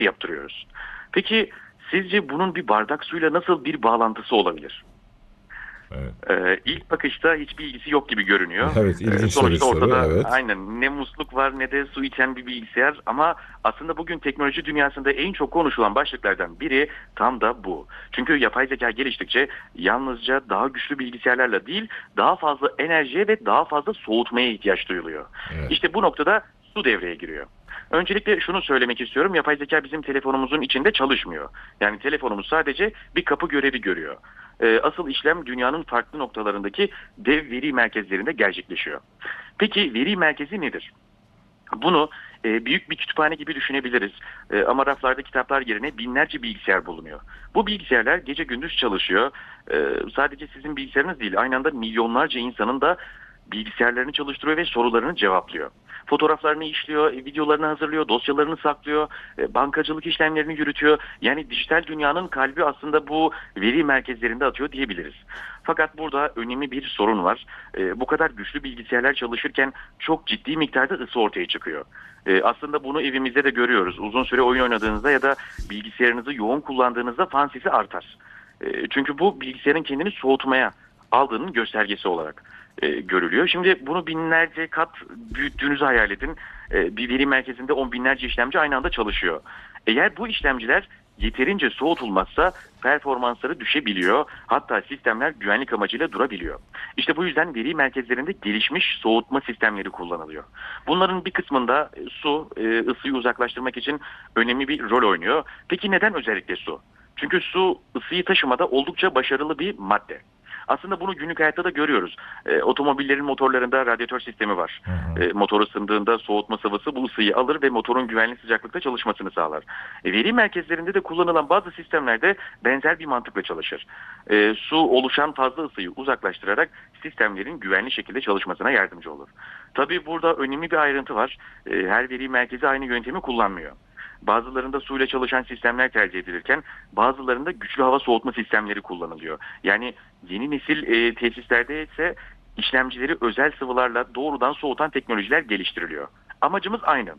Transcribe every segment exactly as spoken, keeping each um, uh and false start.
yaptırıyoruz. Peki sizce bunun bir bardak suyla nasıl bir bağlantısı olabilir? Evet. Ee, ilk bakışta hiçbir ilgisi yok gibi görünüyor. Evet, Ee, ilginç de bir sonuçta soru. ortada Evet. aynen ne musluk var ne de su içen bir bilgisayar, ama aslında bugün teknoloji dünyasında en çok konuşulan başlıklardan biri tam da bu. Çünkü yapay zeka geliştikçe yalnızca daha güçlü bilgisayarlarla değil, daha fazla enerjiye ve daha fazla soğutmaya ihtiyaç duyuluyor. Evet. İşte bu noktada su devreye giriyor. Öncelikle şunu söylemek istiyorum. Yapay zeka bizim telefonumuzun içinde çalışmıyor. Yani telefonumuz sadece bir kapı görevi görüyor. Ee, asıl işlem dünyanın farklı noktalarındaki dev veri merkezlerinde gerçekleşiyor. Peki veri merkezi nedir? Bunu e, büyük bir kütüphane gibi düşünebiliriz. E, ama raflarda kitaplar yerine binlerce bilgisayar bulunuyor. Bu bilgisayarlar gece gündüz çalışıyor. E, sadece sizin bilgisayarınız değil, aynı anda milyonlarca insanın da bilgisayarlarını çalıştırıyor ve sorularını cevaplıyor. Fotoğraflarını işliyor, e, videolarını hazırlıyor, dosyalarını saklıyor, e, bankacılık işlemlerini yürütüyor. Yani dijital dünyanın kalbi aslında bu veri merkezlerinde atıyor diyebiliriz. Fakat burada önemli bir sorun var. E, bu kadar güçlü bilgisayarlar çalışırken çok ciddi miktarda ısı ortaya çıkıyor. E, aslında bunu evimizde de görüyoruz. Uzun süre oyun oynadığınızda ya da bilgisayarınızı yoğun kullandığınızda fan sesi artar. E, çünkü bu bilgisayarın kendini soğutmaya aldığının göstergesi olarak e, görülüyor. Şimdi bunu binlerce kat büyüttüğünüzü hayal edin. E, bir veri merkezinde on binlerce işlemci aynı anda çalışıyor. Eğer bu işlemciler yeterince soğutulmazsa performansları düşebiliyor. Hatta sistemler güvenlik amacıyla durabiliyor. İşte bu yüzden veri merkezlerinde gelişmiş soğutma sistemleri kullanılıyor. Bunların bir kısmında e, su, e, ısıyı uzaklaştırmak için önemli bir rol oynuyor. Peki neden özellikle su? Çünkü su ısıyı taşımada oldukça başarılı bir madde. Aslında bunu günlük hayatta da görüyoruz. E, otomobillerin motorlarında radyatör sistemi var. Hı hı. E, motor ısındığında soğutma sıvısı bu ısıyı alır ve motorun güvenli sıcaklıkta çalışmasını sağlar. E, veri merkezlerinde de kullanılan bazı sistemlerde benzer bir mantıkla çalışır. E, su oluşan fazla ısıyı uzaklaştırarak sistemlerin güvenli şekilde çalışmasına yardımcı olur. Tabii burada önemli bir ayrıntı var. E, her veri merkezi aynı yöntemi kullanmıyor. Bazılarında suyla çalışan sistemler tercih edilirken bazılarında güçlü hava soğutma sistemleri kullanılıyor. Yani yeni nesil e, tesislerde ise işlemcileri özel sıvılarla doğrudan soğutan teknolojiler geliştiriliyor. Amacımız aynı.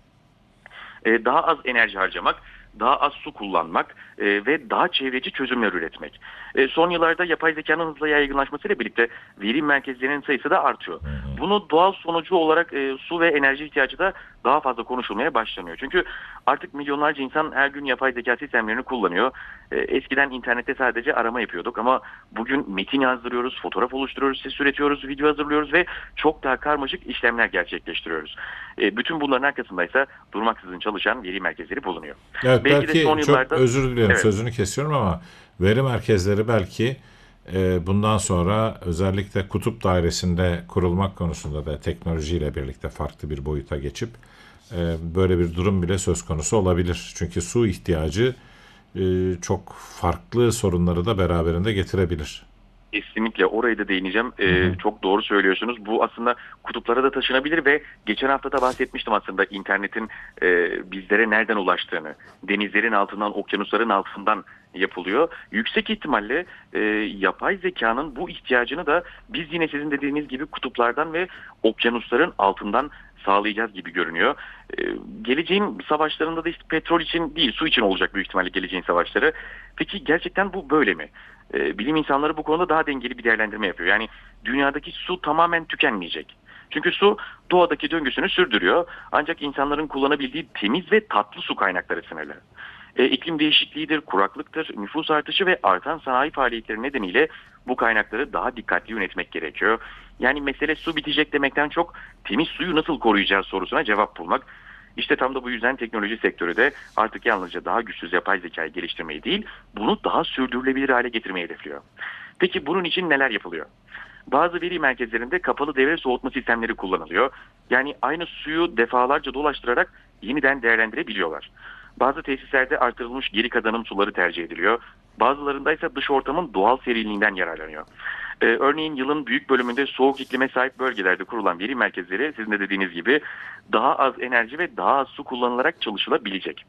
E, daha az enerji harcamak, daha az su kullanmak e, ve daha çevreci çözümler üretmek. E, son yıllarda yapay zekanın hızla yaygınlaşmasıyla birlikte veri merkezlerinin sayısı da artıyor. Hı hı. Bunu doğal sonucu olarak e, su ve enerji ihtiyacı da daha fazla konuşulmaya başlanıyor. Çünkü artık milyonlarca insan her gün yapay zeka sistemlerini kullanıyor. E, eskiden internette sadece arama yapıyorduk ama bugün metin yazdırıyoruz, fotoğraf oluşturuyoruz, ses üretiyoruz, video hazırlıyoruz ve çok daha karmaşık işlemler gerçekleştiriyoruz. E, bütün bunların arkasındaysa durmaksızın çalışan veri merkezleri bulunuyor. Evet, Belki de belki son çok yıllarda özür dilerim, evet, sözünü kesiyorum ama veri merkezleri belki e, bundan sonra özellikle kutup dairesinde kurulmak konusunda da teknolojiyle birlikte farklı bir boyuta geçip e, böyle bir durum bile söz konusu olabilir. Çünkü su ihtiyacı e, çok farklı sorunları da beraberinde getirebilir. kesinlikle oraya da değineceğim. Hı Ee, hı. çok doğru söylüyorsunuz. Bu aslında kutuplara da taşınabilir ve geçen hafta da bahsetmiştim aslında internetin e, bizlere nereden ulaştığını. Denizlerin altından, okyanusların altından yapılıyor. Yüksek ihtimalle e, yapay zekanın bu ihtiyacını da biz yine sizin dediğiniz gibi kutuplardan ve okyanusların altından sağlayacağız gibi görünüyor. E, geleceğin savaşlarında da işte petrol için değil, su için olacak büyük ihtimalle geleceğin savaşları. Peki gerçekten bu böyle mi? E, bilim insanları bu konuda daha dengeli bir değerlendirme yapıyor. Yani dünyadaki su tamamen tükenmeyecek. Çünkü su doğadaki döngüsünü sürdürüyor. Ancak insanların kullanabildiği temiz ve tatlı su kaynakları sınırlı. E, iklim değişikliğidir, kuraklıktır, nüfus artışı ve artan sanayi faaliyetleri nedeniyle bu kaynakları daha dikkatli yönetmek gerekiyor. Yani mesele su bitecek demekten çok temiz suyu nasıl koruyacağız sorusuna cevap bulmak. İşte tam da bu yüzden teknoloji sektörü de artık yalnızca daha güçsüz yapay zekayı geliştirmeyi değil, bunu daha sürdürülebilir hale getirmeyi hedefliyor. Peki bunun için neler yapılıyor? Bazı veri merkezlerinde kapalı devre soğutma sistemleri kullanılıyor. Yani aynı suyu defalarca dolaştırarak yeniden değerlendirebiliyorlar. Bazı tesislerde artırılmış geri kazanım suları tercih ediliyor. Bazılarında ise dış ortamın doğal seriliğinden yararlanıyor. Ee, örneğin yılın büyük bölümünde soğuk iklime sahip bölgelerde kurulan veri merkezleri sizin de dediğiniz gibi daha az enerji ve daha az su kullanılarak çalışılabilecek.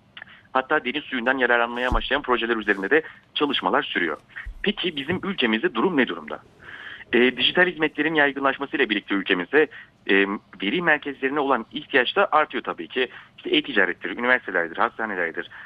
Hatta deniz suyundan yararlanmaya başlayan projeler üzerinde de çalışmalar sürüyor. Peki bizim ülkemizde durum ne durumda? E, dijital hizmetlerin yaygınlaşmasıyla birlikte ülkemizde e, veri merkezlerine olan ihtiyaç da artıyor tabii ki. İşte e-ticarettir, üniversitelerdir, hastanelerdir.